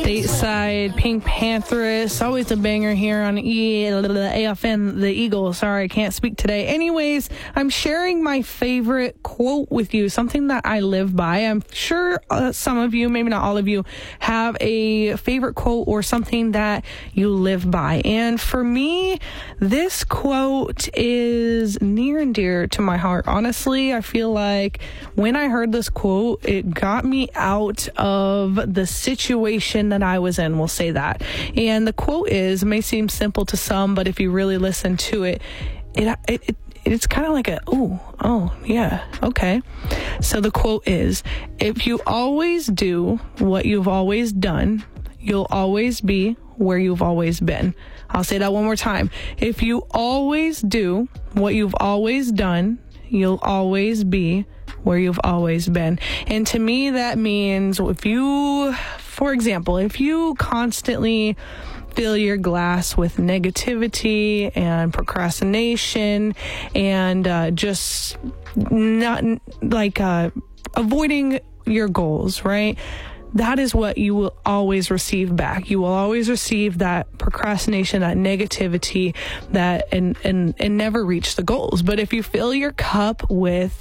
Stateside, Pink Panthers, always a banger here on AFN, the Eagles. Sorry, I can't speak today. Anyways, I'm sharing my favorite quote with you, something that I live by. I'm sure some of you, maybe not all of you, have a favorite quote or something that you live by. And for me, this quote is near and dear to my heart. Honestly, I feel like when I heard this quote, it got me out of the situation that I was in. We'll say that. And the quote is, it may seem simple to some, but if you really listen to it, it's kind of like oh, yeah, okay. So the quote is, if you always do what you've always done, you'll always be where you've always been. I'll say that one more time. If you always do what you've always done, you'll always be where you've always been. And to me, that means for example, if you constantly fill your glass with negativity and procrastination and just not avoiding your goals, right? That is what you will always receive back. You will always receive that procrastination, that negativity, and never reach the goals. But if you fill your cup with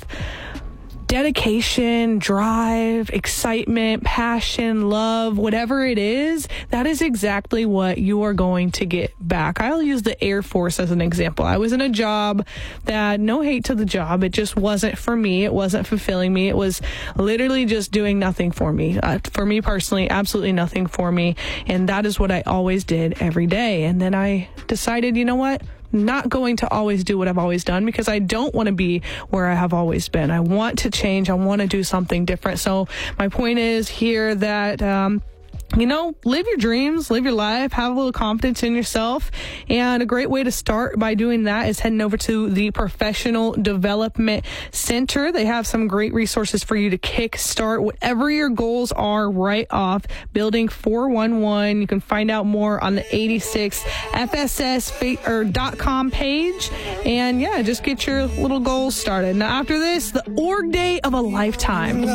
dedication, drive, excitement, passion, love, whatever it is, that is exactly what you are going to get back. I'll use the Air Force as an example. I was in a job that, no hate to the job, it just wasn't for me. It wasn't fulfilling me. It was literally just doing nothing for me. For me personally, absolutely nothing for me. And that is what I always did every day. And then I decided, you know what? Not going to always do what I've always done, because I don't want to be where I have always been. I want to change. I want to do something different. So my point is here that, live your dreams, live your life, have a little confidence in yourself. And a great way to start by doing that is heading over to the Professional Development Center. They have some great resources for you to kickstart whatever your goals are right off. Building 411. You can find out more on the 86fss.com page. And yeah, just get your little goals started. Now after this, the org day of a lifetime.